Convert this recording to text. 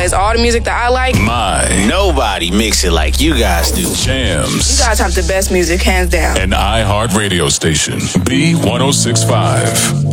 plays all the music that I like. Nobody mix it like you guys do. Jams. You guys have the best music, hands down. An iHeart radio station. B1065.